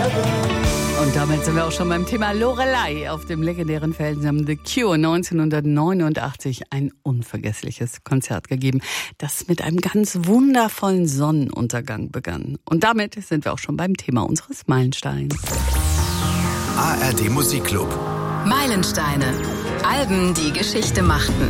Und damit sind wir auch schon beim Thema Loreley auf dem legendären Felsen The Cure 1989 ein unvergessliches Konzert gegeben, das mit einem ganz wundervollen Sonnenuntergang begann. Und damit sind wir auch schon beim Thema unseres Meilensteins. ARD Musikclub. Meilensteine. Alben, die Geschichte machten.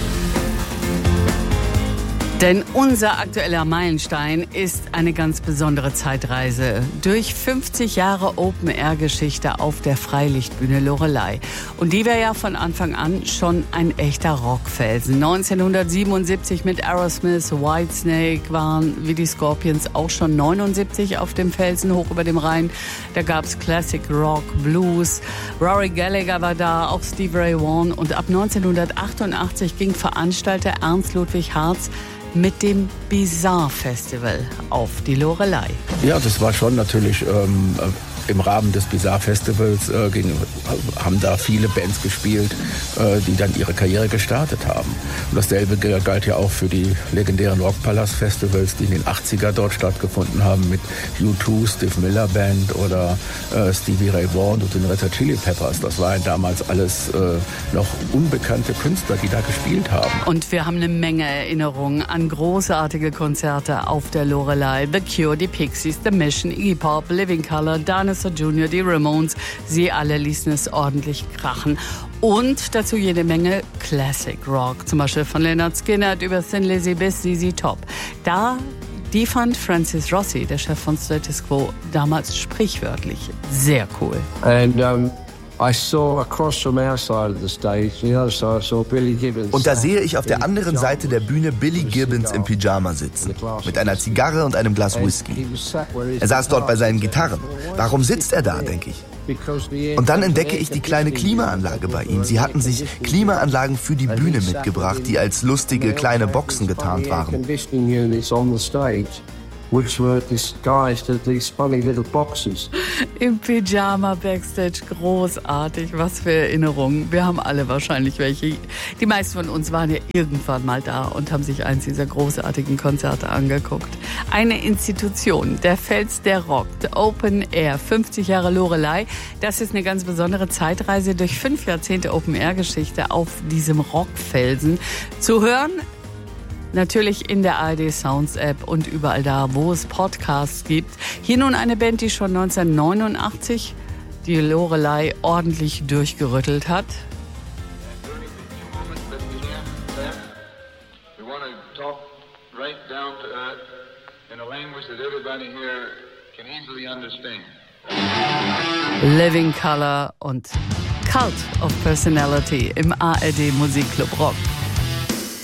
Denn unser aktueller Meilenstein ist eine ganz besondere Zeitreise durch 50 Jahre Open-Air-Geschichte auf der Freilichtbühne Loreley. Und die war ja von Anfang an schon ein echter Rockfelsen. 1977 mit Aerosmith, Whitesnake waren wie die Scorpions auch schon 79 auf dem Felsen hoch über dem Rhein. Da gab's Classic Rock, Blues, Rory Gallagher war da, auch Stevie Ray Vaughan. Und ab 1988 ging Veranstalter Ernst Ludwig Harz mit dem Bizarre Festival auf die Loreley. Ja, das war schon natürlich im Rahmen des Bizarre Festivals haben da viele Bands gespielt, die dann ihre Karriere gestartet haben. Und dasselbe galt ja auch für die legendären Rockpalast Festivals, die in den 80er dort stattgefunden haben mit U2, Steve Miller Band oder Stevie Ray Vaughan und den Red Hot Chili Peppers. Das waren damals alles noch unbekannte Künstler, die da gespielt haben. Und wir haben eine Menge Erinnerungen an großartige Konzerte auf der Loreley. The Cure, die Pixies, The Mission, Iggy Pop, Living Colour, Dinosaur Jr., die Ramones, sie alle ließen es ordentlich krachen. Und dazu jede Menge Classic Rock, zum Beispiel von Lynyrd Skynyrd über Thin Lizzy bis ZZ Top. Die fand Francis Rossi, der Chef von Status Quo, damals sprichwörtlich sehr cool. Und da sehe ich auf der anderen Seite der Bühne Billy Gibbons im Pyjama sitzen, mit einer Zigarre und einem Glas Whisky. Er saß dort bei seinen Gitarren. Warum sitzt er da, denke ich. Und dann entdecke ich die kleine Klimaanlage bei ihm. Sie hatten sich Klimaanlagen für die Bühne mitgebracht, die als lustige kleine Boxen getarnt waren. Which were disguised as these funny little boxes. Im Pyjama Backstage, großartig, was für Erinnerungen. Wir haben alle wahrscheinlich welche. Die meisten von uns waren ja irgendwann mal da und haben sich eins dieser großartigen Konzerte angeguckt. Eine Institution, der Fels der Rock, The Open Air, 50 Jahre Loreley. Das ist eine ganz besondere Zeitreise durch 5 Jahrzehnte Open Air Geschichte auf diesem Rockfelsen. Zu hören natürlich in der ARD Sounds App und überall da, wo es Podcasts gibt. Hier nun eine Band, die schon 1989 die Loreley ordentlich durchgerüttelt hat. Living Colour und Cult of Personality im ARD Musikclub Rock.